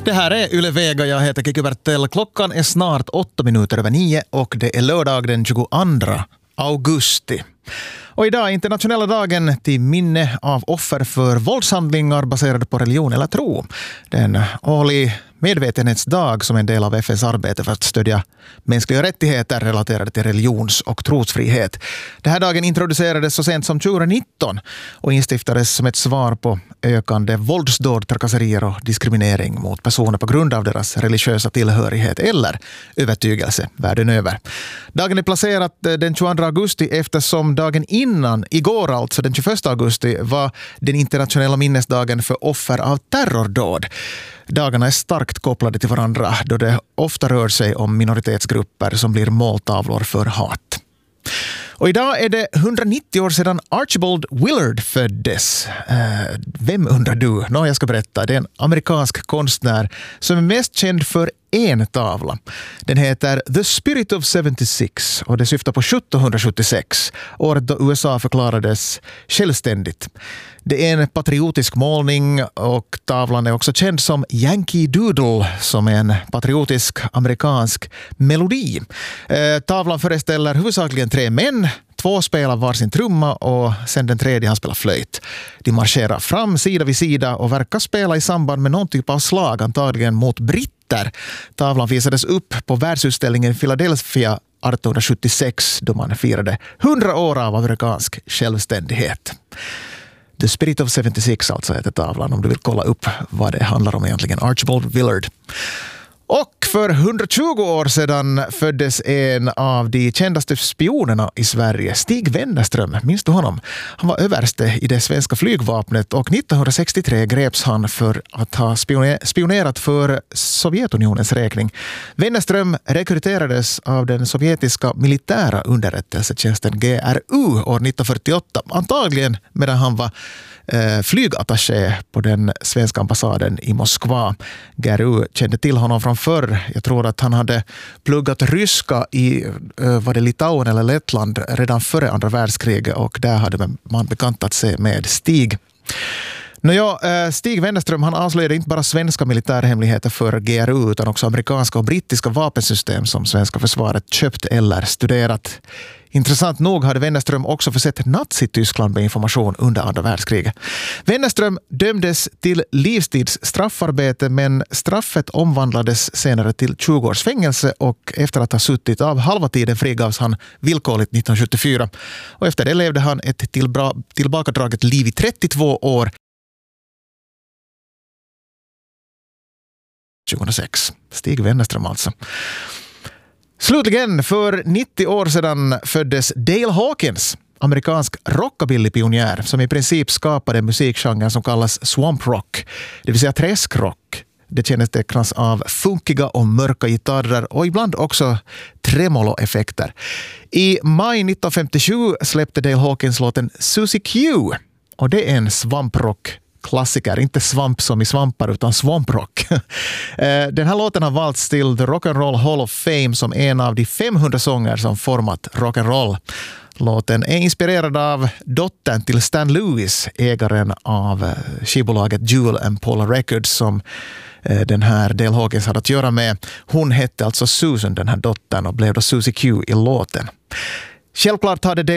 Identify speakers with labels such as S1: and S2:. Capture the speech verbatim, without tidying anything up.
S1: Det här är Yle Vega, jag heter Kiki Bertell. Klockan är snart åtta minuter över nio och det är lördag den tjugoandra augusti. Och idag är internationella dagen till minne av offer för våldshandlingar baserade på religion eller tro. Det är en årlig medvetenhetsdag som är en del av F N:s arbete för att stödja mänskliga rättigheter relaterade till religions- och trosfrihet. Den här dagen introducerades så sent som tjugonitton och instiftades som ett svar på ökande våldsdåd, trakasserier och diskriminering mot personer på grund av deras religiösa tillhörighet eller övertygelse världen över. Dagen är placerad den tjugoandra augusti eftersom dagen innan, igår alltså den tjugoförsta augusti, var den internationella minnesdagen för offer av terrordåd. Dagarna är starkt kopplade till varandra då det ofta rör sig om minoritetsgrupper som blir måltavlor för hat. Och idag är det hundranittio år sedan Archibald Willard föddes. Eh, vem undrar du? Nå, jag ska berätta. Det är en amerikansk konstnär som är mest känd för en tavla. Den heter The Spirit of seventy-six och det syftar på sjuttonhundrasjuttiosex, året då U S A förklarades självständigt. Det är en patriotisk målning och tavlan är också känd som Yankee Doodle, som är en patriotisk amerikansk melodi. Eh, tavlan föreställer huvudsakligen tre män. Två spelar varsin trumma och sen den tredje han spelar flöjt. De marscherar fram sida vid sida och verkar spela i samband med någon typ av slag, antagligen mot britter. Tavlan visades upp på världsutställningen i Philadelphia arton sjuttiosex då man firade hundra år av amerikansk självständighet. The Spirit of seventy-six alltså heter tavlan om du vill kolla upp vad det handlar om egentligen. Archibald Willard. Och för hundratjugo år sedan föddes en av de kändaste spionerna i Sverige, Stig Wennerström. Minns du honom? Han var överste i det svenska flygvapnet och nittonhundrasextiotre greps han för att ha spionerat för Sovjetunionens räkning. Wennerström rekryterades av den sovjetiska militära underrättelsetjänsten G R U år nittonhundrafyrtioåtta, antagligen medan han var flygattaché på den svenska ambassaden i Moskva. G R U kände till honom från förr. Jag tror att han hade pluggat ryska i var det Litauen eller Lettland redan före andra världskriget och där hade man bekantat sig med Stig. Nåja, Stig Wennerström han avslöjade inte bara svenska militärhemligheter för G R U utan också amerikanska och brittiska vapensystem som svenska försvaret köpt eller studerat. Intressant nog hade Wennerström också försett Nazi-Tyskland med information under andra världskriget. Wennerström dömdes till livstids straffarbete men straffet omvandlades senare till tjugo års fängelse och efter att ha suttit av halva tiden frigavs han villkorligt nittonhundrasjuttiofyra. Och efter det levde han ett tillbra- tillbakadraget liv i trettiotvå år. tjugohundrasex. Stig Wennerström alltså. Slutligen, för nittio år sedan föddes Dale Hawkins, amerikansk rockabilly-pionjär som i princip skapade musikgenren som kallas swamp rock, det vill säga träskrock. Det kännetecknas av funkiga och mörka gitarrer och ibland också tremolo-effekter. I maj nittonhundrafemtiosju släppte Dale Hawkins låten Susie Q och det är en svamprock klassiker, inte svamp som i svampar utan svamprock. Den här låten har valts till The Rock and Roll Hall of Fame som en av de femhundra sånger som format rock and roll. Låten är inspirerad av dottern till Stan Lewis, ägaren av skivbolaget Jewel and Paula Records som den här Dale Hawkins hade att göra med. Hon hette alltså Susan, den här dottern, och blev då Susie Q i låten. Självklart hade